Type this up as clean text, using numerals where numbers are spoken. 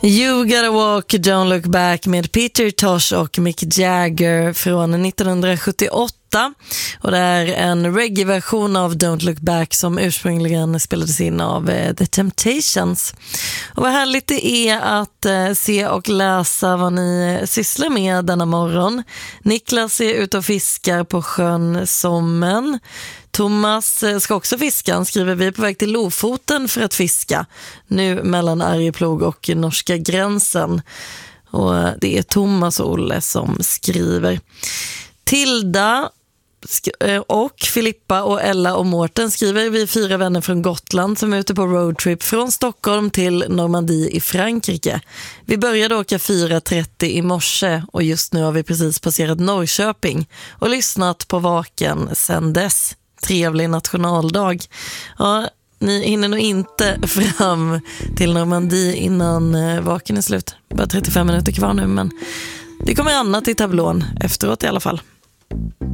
You Gotta Walk, Don't Look Back med Peter Tosh och Mick Jagger från 1978. Och det är en reggae-version av Don't Look Back som ursprungligen spelades in av The Temptations. Och vad härligt det är att se och läsa vad ni sysslar med denna morgon. Niklas är ute och fiskar på sjön Sommen. Thomas ska också fiska. Han skriver: vi är på väg till Lofoten för att fiska. Nu mellan Arjeplog och norska gränsen. Och det är Thomas och Olle som skriver. Tilda och Filippa och Ella och Mårten skriver: vi är 4 vänner från Gotland som är ute på roadtrip från Stockholm till Normandie i Frankrike. Vi började åka 4:30 i morse och just nu har vi precis passerat Norrköping och lyssnat på Vaken sedan dess. Trevlig nationaldag. Ja, ni hinner nog inte fram till Normandie innan Vaken är slut. Bara 35 minuter kvar nu, men det kommer annat i tablån efteråt i alla fall.